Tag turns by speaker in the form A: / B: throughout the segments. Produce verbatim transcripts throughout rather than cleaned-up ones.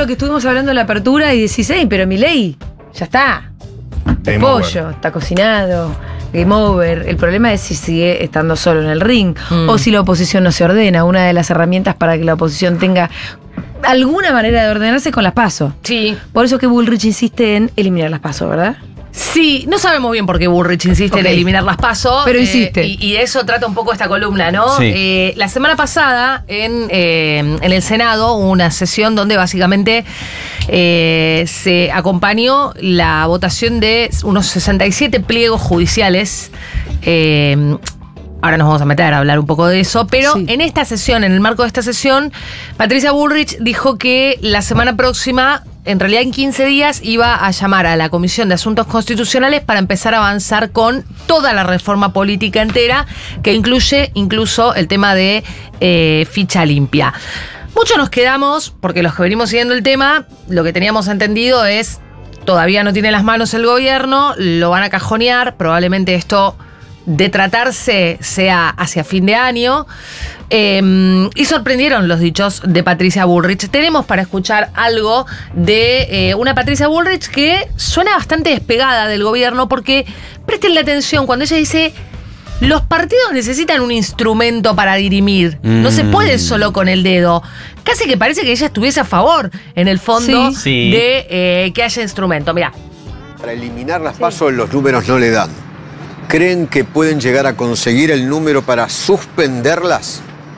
A: lo que estuvimos hablando en la apertura y decís, hey, pero Milei, ya está. El pollo, está cocinado, game over. El problema es si sigue estando solo en el ring mm. o si la oposición no se ordena. Una de las herramientas para que la oposición tenga alguna manera de ordenarse con las PASO.
B: Sí.
A: Por eso que Bullrich insiste en eliminar las PASO, ¿verdad?
B: Sí, no sabemos bien por qué Bullrich insiste okay. en eliminar las PASO.
A: Pero insiste.
B: Eh, y, y de eso trata un poco esta columna, ¿no?
C: Sí.
B: Eh, la semana pasada, en, eh, en el Senado, hubo una sesión donde básicamente eh, se acompañó la votación de unos sesenta y siete pliegos judiciales. Eh, Ahora nos vamos a meter a hablar un poco de eso, pero sí. en esta sesión, en el marco de esta sesión, Patricia Bullrich dijo que la semana próxima, en realidad en quince días, iba a llamar a la Comisión de Asuntos Constitucionales para empezar a avanzar con toda la reforma política entera, que incluye incluso el tema de eh, ficha limpia. Muchos nos quedamos, porque los que venimos siguiendo el tema, lo que teníamos entendido es, todavía no tiene las manos el gobierno, lo van a cajonear, probablemente esto de tratarse sea hacia fin de año, eh, y sorprendieron los dichos de Patricia Bullrich. Tenemos para escuchar algo de eh, una Patricia Bullrich que suena bastante despegada del gobierno, porque presten la atención cuando ella dice: los partidos necesitan un instrumento para dirimir, mm. no se puede solo con el dedo. Casi que parece que ella estuviese a favor, en el fondo,
C: sí. Sí.
B: de eh, que haya instrumento. Mirá.
D: Para eliminar las PASO los números no le dan. ¿Creen que pueden llegar a conseguir el número para suspenderlas?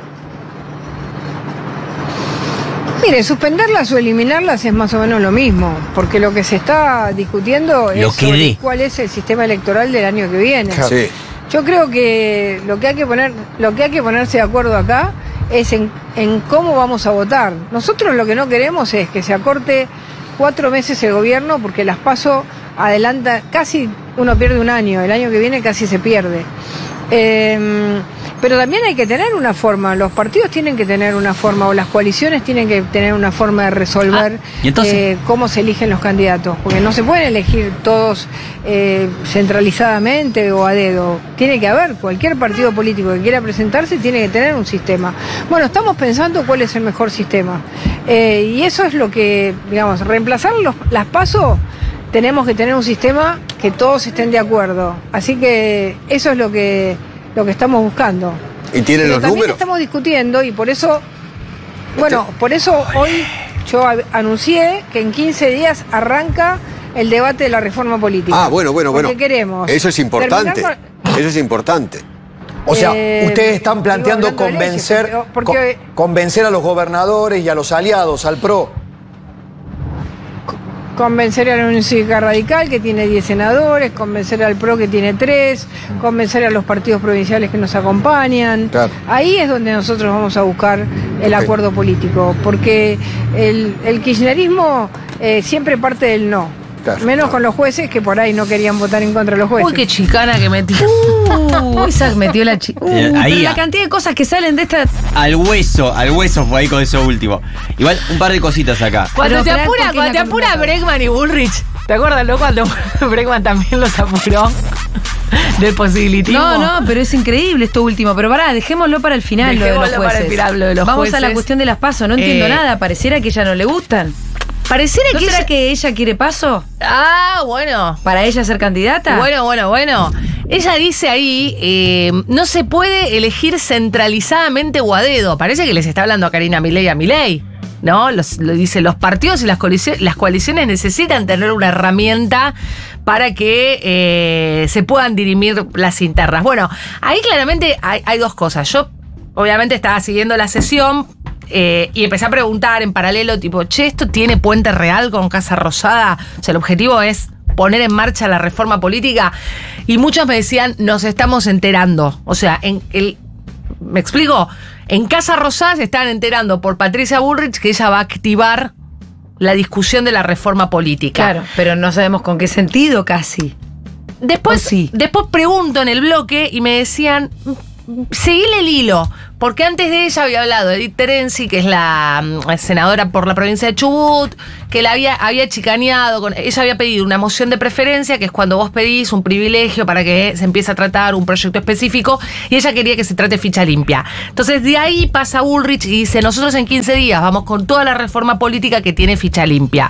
E: Mire, suspenderlas o eliminarlas es más o menos lo mismo, porque lo que se está discutiendo es sobre cuál es el sistema electoral del año que viene.
D: Sí.
E: Yo creo que lo que hay que poner, lo que hay que ponerse de acuerdo acá es en, en cómo vamos a votar. Nosotros lo que no queremos es que se acorte cuatro meses el gobierno, porque las PASO adelanta, casi uno pierde un año, el año que viene casi se pierde. Eh, pero también hay que tener una forma, los partidos tienen que tener una forma, o las coaliciones tienen que tener una forma de resolver
C: ah, ¿y entonces?
E: eh, cómo se eligen los candidatos, porque no se pueden elegir todos eh, centralizadamente o a dedo. Tiene que haber, cualquier partido político que quiera presentarse tiene que tener un sistema. Bueno, estamos pensando cuál es el mejor sistema. Eh, y eso es lo que, digamos, reemplazar los, las PASO. Tenemos que tener un sistema que todos estén de acuerdo. Así que eso es lo que, lo que estamos buscando.
D: ¿Y tienen
E: Pero
D: los
E: también
D: números?
E: Estamos discutiendo y por eso, bueno, por eso hoy yo a- anuncié que en quince días arranca el debate de la reforma política.
D: Ah, bueno, bueno, bueno.
E: Porque queremos.
D: Eso es importante.
E: terminar con-
D: Eso es importante.
F: O sea,
E: Eh,
F: ustedes están planteando
E: digo, hablando de
F: convencer,
E: leyes, pero- porque-
F: con- convencer a los gobernadores y a los aliados, al P R O.
E: Convencer a la Unión Cívica Radical, que tiene diez senadores, convencer al P R O, que tiene tres, convencer a los partidos provinciales que nos acompañan.
F: Claro.
E: Ahí es donde nosotros vamos a buscar el
F: Ok.
E: acuerdo político, porque el, el kirchnerismo eh, siempre parte del no.
F: Claro.
E: Menos con los jueces, que por ahí no querían votar en contra de los jueces.
B: Uy, qué chicana que metió.
A: Uh, esa metió la chica. Uh,
C: Eh, ahí,
A: pero la
C: a-
A: cantidad de cosas que salen de esta.
C: Al hueso, al hueso fue ahí con eso último. Igual, un par de cositas acá.
B: Cuando
A: Pero
B: te
A: esperá,
B: apura,
A: porque
B: cuando te
A: la
B: apura
A: columna-
B: Bregman y Bullrich. ¿Te acuerdas, no? Cuando Bregman también los apuró del posibilitismo.
A: No, no, pero es increíble esto último. Pero pará, dejémoslo para el final, lo de los
B: Dejémoslo
A: jueces.
B: para el final, lo de los
A: Vamos a la
B: jueces.
A: cuestión de las PASO. No entiendo
B: Eh,
A: nada. Pareciera que a ella no le gustan.
B: Pareciera
A: ¿No
B: que
A: será
B: ella-
A: que ella quiere PASO
B: Ah, bueno.
A: para ella ser candidata?
B: Bueno, bueno, bueno. Ella dice ahí, eh, no se puede elegir centralizadamente o a dedo. Parece que les está hablando a Karina Milei y a Milei, ¿no? Los, lo dice, los partidos y las coaliciones, las coaliciones necesitan tener una herramienta para que eh, se puedan dirimir las internas. Bueno, ahí claramente hay, hay dos cosas. Yo, obviamente, estaba siguiendo la sesión eh, y empecé a preguntar en paralelo, tipo, che, ¿esto tiene puente real con Casa Rosada? O sea, el objetivo es poner en marcha la reforma política. Y muchos me decían, nos estamos enterando. O sea, en el, ¿me explico? En Casa Rosada se están enterando por Patricia Bullrich que ella va a activar la discusión de la reforma política.
A: Claro, pero no sabemos con qué sentido casi.
B: Después,
A: ¿O sí?
B: después pregunto en el bloque y me decían, seguile el hilo, porque antes de ella había hablado Edith Terenzi, que es la um, senadora por la provincia de Chubut, que la había, había chicaneado, con, ella había pedido una moción de preferencia, que es cuando vos pedís un privilegio para que se empiece a tratar un proyecto específico, y ella quería que se trate ficha limpia. Entonces de ahí pasa Bullrich y dice, nosotros en quince días vamos con toda la reforma política que tiene ficha limpia.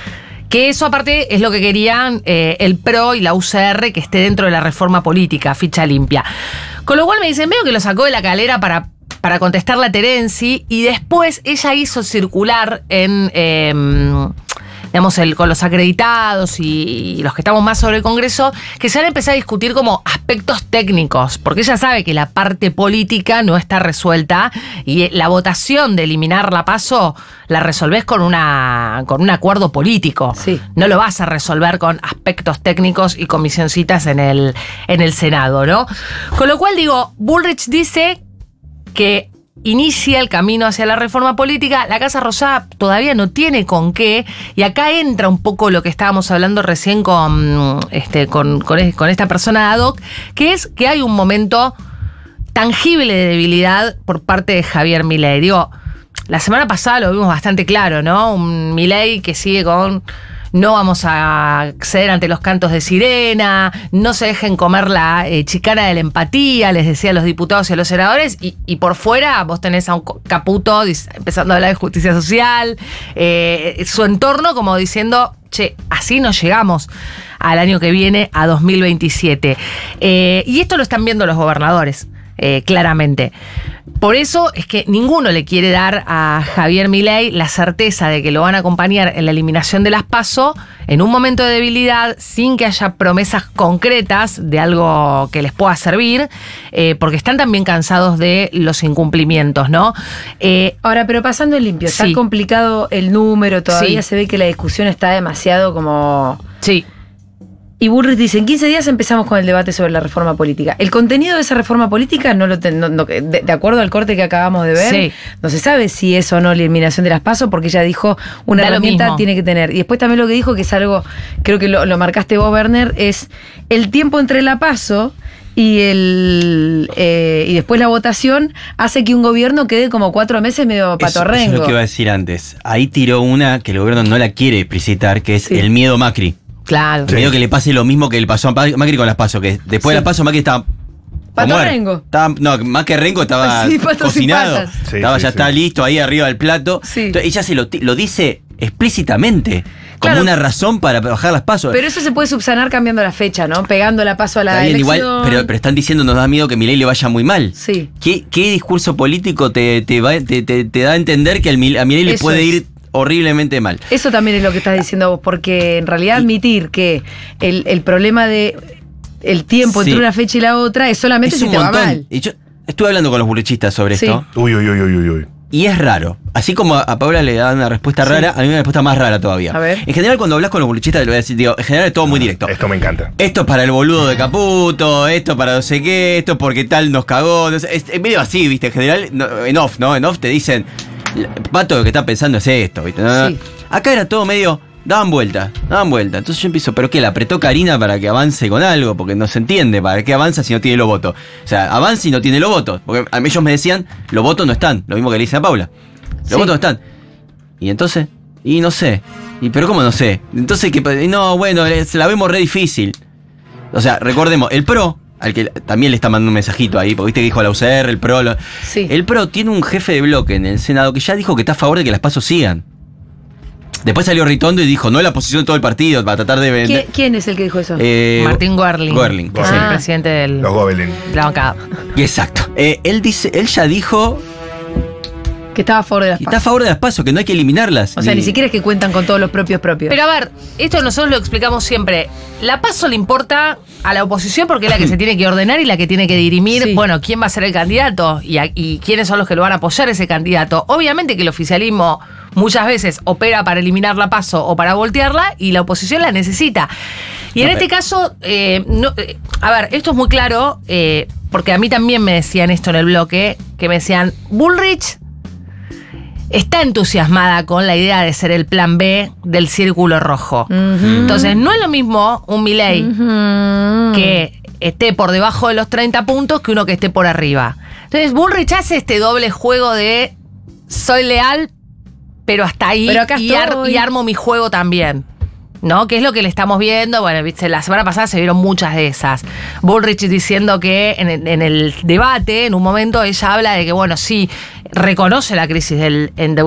B: Que eso aparte es lo que querían eh, el P R O y la U C R, que esté dentro de la reforma política, ficha limpia. Con lo cual me dicen, veo que lo sacó de la calera para, para contestarle a Terenzi, y después ella hizo circular en, eh, digamos, el, con los acreditados y, y los que estamos más sobre el Congreso, que se van a empezar a discutir como aspectos técnicos, porque ella sabe que la parte política no está resuelta y la votación de eliminar la PASO la resolvés con una con un acuerdo político.
A: Sí.
B: No lo vas a resolver con aspectos técnicos y comisioncitas en el, en el Senado, ¿no? Con lo cual digo, Bullrich dice que inicia el camino hacia la reforma política, la Casa Rosada todavía no tiene con qué, y acá entra un poco lo que estábamos hablando recién con, este, con, con, con esta persona ad hoc, que es que hay un momento tangible de debilidad por parte de Javier Milei. Digo, la semana pasada lo vimos bastante claro, ¿no? Un Milei que sigue con no vamos a ceder ante los cantos de sirena, no se dejen comer la eh, chicana de la empatía, les decía a los diputados y a los senadores, y, y por fuera vos tenés a un Caputo empezando a hablar de justicia social, eh, su entorno como diciendo, che, así no llegamos al año que viene, a dos mil veintisiete. Eh, y esto lo están viendo los gobernadores. Eh, claramente. Por eso es que ninguno le quiere dar a Javier Milei la certeza de que lo van a acompañar en la eliminación de las PASO en un momento de debilidad, sin que haya promesas concretas de algo que les pueda servir, eh, porque están también cansados de los incumplimientos, ¿no? Eh,
A: Ahora, pero pasando en limpio, está
B: sí.
A: complicado el número, todavía
B: Sí.
A: se ve que la discusión está demasiado como...
B: sí.
A: Y Bullrich dice, en quince días empezamos con el debate sobre la reforma política. El contenido de esa reforma política, no lo ten, no, no, de, de acuerdo al corte que acabamos de ver,
B: Sí.
A: no se sabe si es o no la eliminación de las PASO, porque ella dijo, una
B: Da lo
A: herramienta
B: mismo.
A: tiene que tener. Y después también lo que dijo, que es algo, creo que lo, lo marcaste vos, Werner, es el tiempo entre la PASO y el eh, y después la votación hace que un gobierno quede como cuatro meses medio patorrengo.
C: Eso, eso es lo que iba a decir antes. Ahí tiró una que el gobierno no la quiere explicitar, que es
A: Sí.
C: el miedo Macri.
B: Claro.
C: El miedo que le pase lo mismo que le pasó a Macri con las PASO, que después
A: Sí.
C: de las PASO Macri estaba...
A: Patorrengo.
C: Estaba, no, más que rengo estaba
A: Sí, patos y
C: cocinado.
A: patas.
G: Sí,
C: estaba,
G: sí,
C: ya
G: sí.
C: está listo ahí arriba del plato.
A: Sí.
C: Entonces, ella se lo, ti- lo dice explícitamente, como
A: Claro.
C: una razón para bajar las PASO.
A: Pero eso se puede subsanar cambiando la fecha, ¿no? Pegando la PASO a la
C: Está bien,
A: elección.
C: igual, pero, pero están diciendo nos da miedo que Milei le vaya muy mal.
A: Sí.
C: ¿Qué, qué discurso político te, te, va- te, te- te da a entender que al Mil- a Milei le
A: Eso
C: puede
A: es.
C: ir horriblemente mal?
A: Eso también es lo que estás diciendo vos, porque en realidad admitir que el, el problema de el tiempo
C: Sí.
A: entre una fecha y la otra es solamente
C: Es
A: si
C: un
A: te va
C: montón.
A: mal.
C: Y yo estuve hablando con los burrichistas sobre
A: Sí.
C: esto.
G: Uy, uy, uy, uy, uy, uy.
C: Y es raro. Así como a Paula le dan una respuesta
A: Sí.
C: rara, a mí una respuesta más rara todavía.
A: A ver.
C: En general, cuando hablas con los burichistas, te lo voy a decir, digo, en general es todo muy directo.
G: Esto me encanta.
C: Esto es para el boludo de Caputo, esto para no sé qué, esto porque tal nos cagó. No sé, es, es medio así, ¿viste? En general, no, en off, ¿no? En off te dicen, Pato, lo que está pensando es esto, ¿viste? No, no.
A: Sí.
C: Acá era todo medio, daban vuelta, daban vuelta. Entonces yo empiezo, ¿pero qué? ¿La apretó Karina para que avance con algo? Porque no se entiende, ¿para qué avanza si no tiene los votos? O sea, avanza y no tiene los votos. Porque a mí ellos me decían, los votos no están, lo mismo que le dicen a Paula. Los
A: Sí.
C: votos no están. Y entonces, y no sé. Y pero ¿cómo no sé? Entonces, que no, bueno, se la vemos re difícil. O sea, recordemos, el P R O, al que también le está mandando un mensajito ahí, porque viste que dijo la U C R, el P R O. lo-
A: Sí.
C: El P R O tiene un jefe de bloque en el Senado que ya dijo que está a favor de que las pasos sigan. Después salió Ritondo y dijo, no es la posición de todo el partido, para tratar de
A: ¿Qui-
C: vender.
A: ¿Quién es el que dijo eso?
C: Eh,
B: Martín Goerling.
C: Goerling,
B: que es
C: sí.
B: el
A: Ah.
B: presidente del,
G: Los Gobelin.
B: de la bancada.
C: Exacto. Eh, él dice, él ya dijo
A: Que estaba a favor de las
C: que está a
A: PASO.
C: favor de las pasos, que no hay que eliminarlas.
A: O sea, ni siquiera es que cuentan con todos los propios propios.
B: Pero a ver, esto nosotros lo explicamos siempre. La PASO le importa a la oposición porque es la que se tiene que ordenar y la que tiene que dirimir,
A: Sí.
B: bueno, quién va a ser el candidato y, a- y quiénes son los que lo van a apoyar ese candidato. Obviamente que el oficialismo muchas veces opera para eliminar la PASO o para voltearla y la oposición la necesita. Y en
C: No,
B: este
C: pero-
B: caso, eh, no, eh, a ver, esto es muy claro, eh, porque a mí también me decían esto en el bloque, que me decían, Bullrich está entusiasmada con la idea de ser el plan B del círculo rojo.
A: Ujú.
B: Entonces, no es lo mismo un Milei
A: Ujú.
B: que esté por debajo de los treinta puntos que uno que esté por arriba. Entonces Bullrich hace este doble juego de soy leal, pero hasta ahí
A: pero acá
B: y, ar- y armo mi juego también. ¿No? Que es lo que le estamos viendo. Bueno, viste, la semana pasada se vieron muchas de esas. Bullrich diciendo que en el, en el debate, en un momento, ella habla de que, bueno, sí, reconoce la crisis del endeudamiento